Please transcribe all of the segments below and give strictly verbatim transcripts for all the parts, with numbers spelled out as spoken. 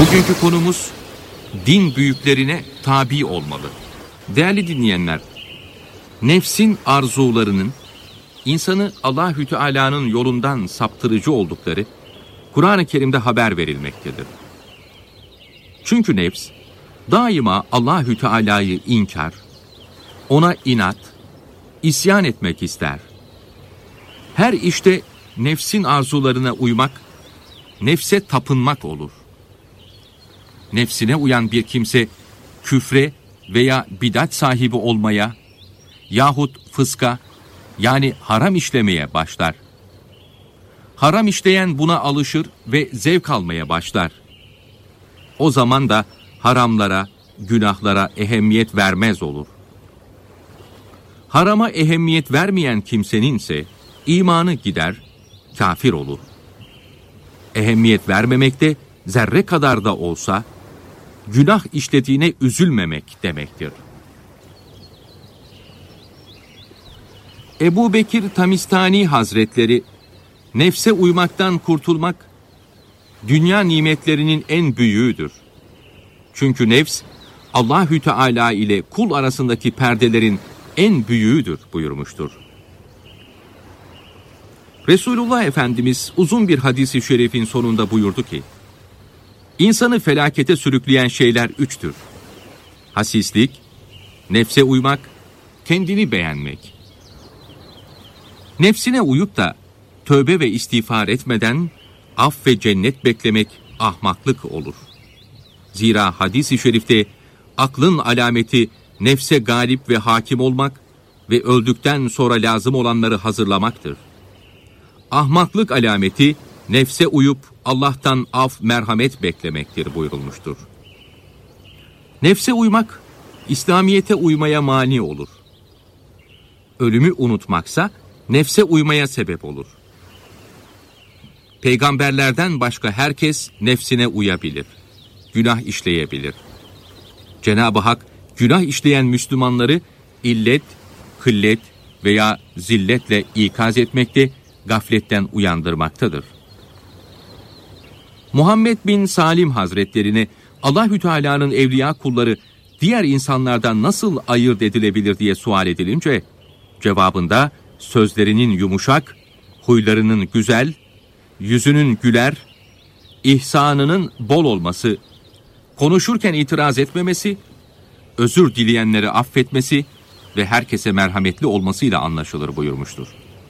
Bugünkü konumuz din büyüklerine tabi olmalı. Değerli dinleyenler, nefsin arzularının insanı Allahü Teala'nın yolundan saptırıcı oldukları Kur'an-ı Kerim'de haber verilmektedir. Çünkü nefs daima Allahü Teala'yı inkar, ona inat, isyan etmek ister. Her işte nefsin arzularına uymak, nefse tapınmak olur. Nefsine uyan bir kimse küfre veya bidat sahibi olmaya yahut fıska yani haram işlemeye başlar. Haram işleyen buna alışır ve zevk almaya başlar. O zaman da haramlara, günahlara ehemmiyet vermez olur. Harama ehemmiyet vermeyen kimsenin ise imanı gider, kafir olur. Ehemmiyet vermemekte zerre kadar da olsa günah işlediğine üzülmemek demektir. Ebu Bekir Tamistani Hazretleri, nefse uymaktan kurtulmak, dünya nimetlerinin en büyüğüdür. Çünkü nefs, Allahü Teala ile kul arasındaki perdelerin en büyüğüdür buyurmuştur. Resulullah Efendimiz uzun bir hadis-i şerifin sonunda buyurdu ki, İnsanı felakete sürükleyen şeyler üçtür. Hasislik, nefse uymak, kendini beğenmek. Nefsine uyup da tövbe ve istiğfar etmeden af ve cennet beklemek ahmaklık olur. Zira hadis-i şerifte aklın alameti nefse galip ve hakim olmak ve öldükten sonra lazım olanları hazırlamaktır. Ahmaklık alameti nefse uyup Allah'tan af, merhamet beklemektir buyurulmuştur. Nefse uymak, İslamiyete uymaya mani olur. Ölümü unutmaksa nefse uymaya sebep olur. Peygamberlerden başka herkes nefsine uyabilir, günah işleyebilir. Cenab-ı Hak, günah işleyen Müslümanları illet, hıllet veya zilletle ikaz etmekte, gafletten uyandırmaktadır. Muhammed bin Salim Hazretlerine Allahü Teala'nın evliya kulları diğer insanlardan nasıl ayırt edilebilir diye sual edilince, cevabında sözlerinin yumuşak, huylarının güzel, yüzünün güler, ihsanının bol olması, konuşurken itiraz etmemesi, özür dileyenleri affetmesi ve herkese merhametli olmasıyla anlaşılır buyurmuştur.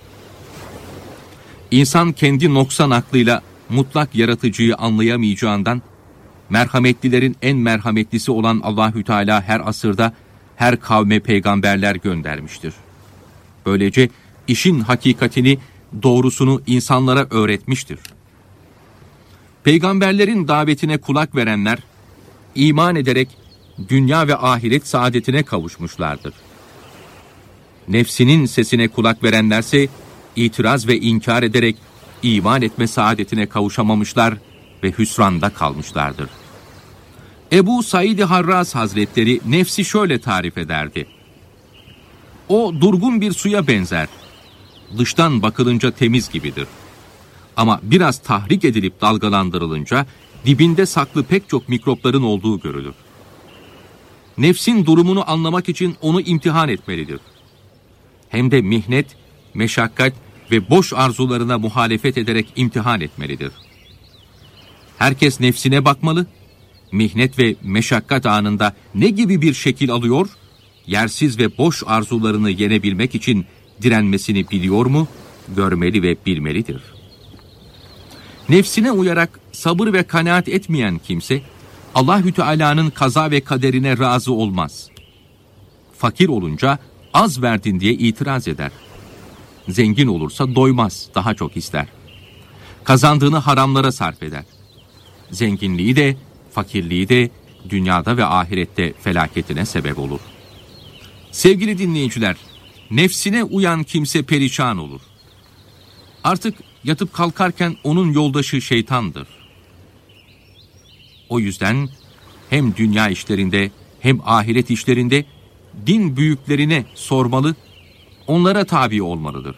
İnsan kendi noksan aklıyla mutlak yaratıcıyı anlayamayacağından, merhametlilerin en merhametlisi olan Allahü Teala her asırda her kavme peygamberler göndermiştir. Böylece işin hakikatini, doğrusunu insanlara öğretmiştir. Peygamberlerin davetine kulak verenler, iman ederek dünya ve ahiret saadetine kavuşmuşlardır. Nefsinin sesine kulak verenlerse, itiraz ve inkar ederek iman etme saadetine kavuşamamışlar ve hüsranda kalmışlardır. Ebu Said-i Harraz Hazretleri nefsi şöyle tarif ederdi. O durgun bir suya benzer. Dıştan bakılınca temiz gibidir. Ama biraz tahrik edilip dalgalandırılınca dibinde saklı pek çok mikropların olduğu görülür. Nefsin durumunu anlamak için onu imtihan etmelidir. Hem de mihnet, meşakkat ve boş arzularına muhalefet ederek imtihan etmelidir. Herkes nefsine bakmalı, mihnet ve meşakkat anında ne gibi bir şekil alıyor, yersiz ve boş arzularını yenebilmek için direnmesini biliyor mu, görmeli ve bilmelidir. Nefsine uyarak sabır ve kanaat etmeyen kimse, Allahü Teala'nın kaza ve kaderine razı olmaz. Fakir olunca az verdin diye itiraz eder. Zengin olursa doymaz, daha çok ister. Kazandığını haramlara sarf eder. Zenginliği de, fakirliği de dünyada ve ahirette felaketine sebep olur. Sevgili dinleyiciler, nefsine uyan kimse perişan olur. Artık yatıp kalkarken onun yoldaşı şeytandır. O yüzden hem dünya işlerinde hem ahiret işlerinde din büyüklerine sormalı, onlara tabi olmalıdır.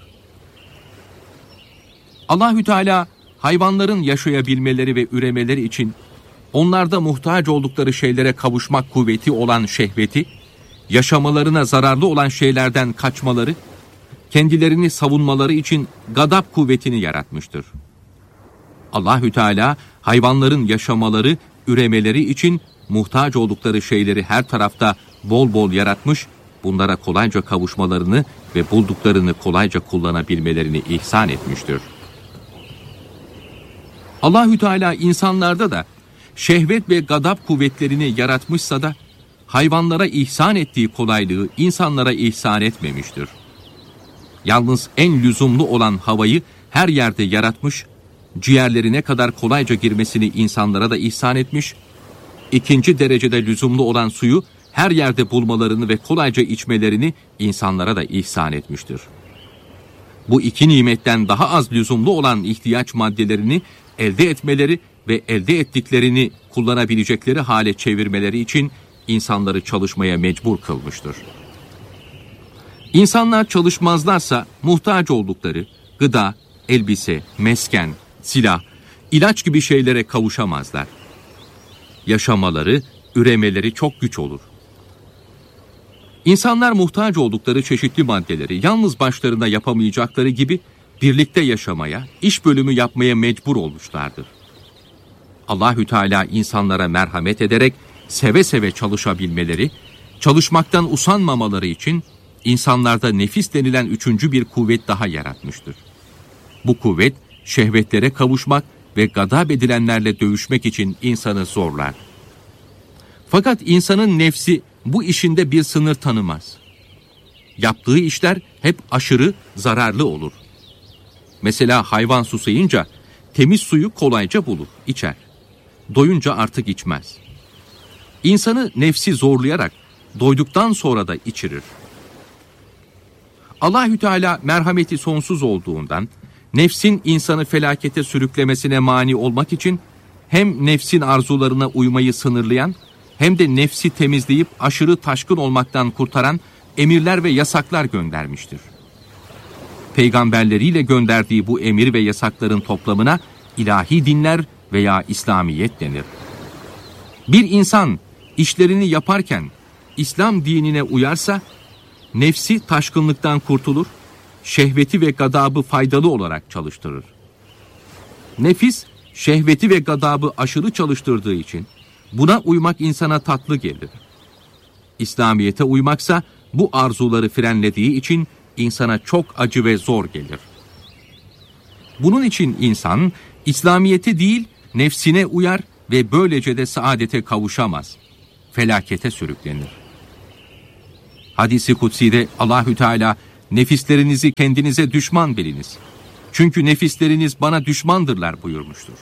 Allahü Teala hayvanların yaşayabilmeleri ve üremeleri için onlarda muhtaç oldukları şeylere kavuşmak kuvveti olan şehveti, yaşamalarına zararlı olan şeylerden kaçmaları, kendilerini savunmaları için gadap kuvvetini yaratmıştır. Allahü Teala hayvanların yaşamaları, üremeleri için muhtaç oldukları şeyleri her tarafta bol bol yaratmış, bunlara kolayca kavuşmalarını ve bulduklarını kolayca kullanabilmelerini ihsan etmiştir. Allahü Teala insanlarda da şehvet ve gadap kuvvetlerini yaratmışsa da hayvanlara ihsan ettiği kolaylığı insanlara ihsan etmemiştir. Yalnız en lüzumlu olan havayı her yerde yaratmış, ciğerlerine kadar kolayca girmesini insanlara da ihsan etmiş, ikinci derecede lüzumlu olan suyu her yerde bulmalarını ve kolayca içmelerini insanlara da ihsan etmiştir. Bu iki nimetten daha az lüzumlu olan ihtiyaç maddelerini elde etmeleri ve elde ettiklerini kullanabilecekleri hale çevirmeleri için insanları çalışmaya mecbur kılmıştır. İnsanlar çalışmazlarsa muhtaç oldukları gıda, elbise, mesken, silah, ilaç gibi şeylere kavuşamazlar. Yaşamaları, üremeleri çok güç olur. İnsanlar muhtaç oldukları çeşitli maddeleri yalnız başlarına yapamayacakları gibi birlikte yaşamaya, iş bölümü yapmaya mecbur olmuşlardır. Allahü Teala insanlara merhamet ederek seve seve çalışabilmeleri, çalışmaktan usanmamaları için insanlarda nefis denilen üçüncü bir kuvvet daha yaratmıştır. Bu kuvvet şehvetlere kavuşmak ve gadab edilenlerle dövüşmek için insanı zorlar. Fakat insanın nefsi bu işinde bir sınır tanımaz. Yaptığı işler hep aşırı zararlı olur. Mesela hayvan susayınca temiz suyu kolayca bulur, içer. Doyunca artık içmez. İnsanı nefsi zorlayarak doyduktan sonra da içirir. Allahü Teala merhameti sonsuz olduğundan nefsin insanı felakete sürüklemesine mani olmak için hem nefsin arzularına uymayı sınırlayan hem de nefsi temizleyip aşırı taşkın olmaktan kurtaran emirler ve yasaklar göndermiştir. Peygamberleriyle gönderdiği bu emir ve yasakların toplamına ilahi dinler veya İslamiyet denir. Bir insan işlerini yaparken İslam dinine uyarsa nefsi taşkınlıktan kurtulur, şehveti ve gadabı faydalı olarak çalıştırır. Nefis şehveti ve gadabı aşırı çalıştırdığı için buna uymak insana tatlı gelir. İslamiyete uymaksa bu arzuları frenlediği için insana çok acı ve zor gelir. Bunun için insan İslamiyete değil nefsine uyar ve böylece de saadete kavuşamaz. Felakete sürüklenir. Hadis-i kutsi'de Allahü Teala nefislerinizi kendinize düşman biliniz. Çünkü nefisleriniz bana düşmandırlar buyurmuştur.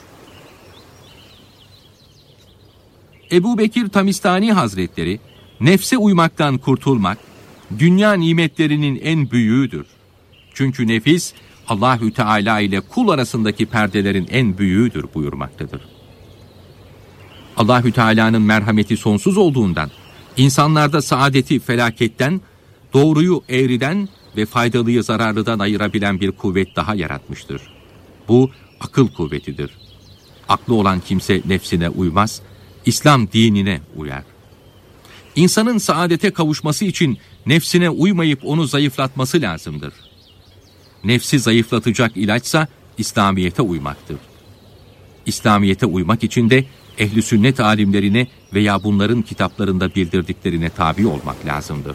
Ebu Bekir Tamistani Hazretleri, nefse uymaktan kurtulmak, dünya nimetlerinin en büyüğüdür. Çünkü nefis, Allahü Teala ile kul arasındaki perdelerin en büyüğüdür buyurmaktadır. Allahü Teala'nın merhameti sonsuz olduğundan, insanlarda saadeti felaketten, doğruyu eğriden ve faydalıyı zararlıdan ayırabilen bir kuvvet daha yaratmıştır. Bu akıl kuvvetidir. Aklı olan kimse nefsine uymaz, İslam dinine uyar. İnsanın saadete kavuşması için nefsine uymayıp onu zayıflatması lazımdır. Nefsi zayıflatacak ilaçsa İslamiyete uymaktır. İslamiyete uymak için de ehl-i sünnet alimlerine veya bunların kitaplarında bildirdiklerine tabi olmak lazımdır.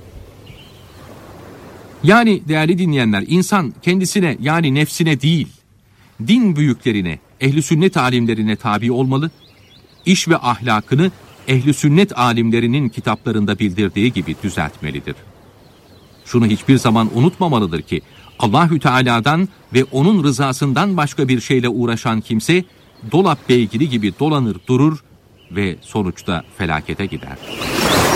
Yani değerli dinleyenler, insan kendisine yani nefsine değil, din büyüklerine, ehl-i sünnet alimlerine tabi olmalı, iş ve ahlakını ehl-i sünnet alimlerinin kitaplarında bildirdiği gibi düzeltmelidir. Şunu hiçbir zaman unutmamalıdır ki, Allahü Teala'dan ve onun rızasından başka bir şeyle uğraşan kimse, dolap beygiri gibi dolanır durur ve sonuçta felakete gider.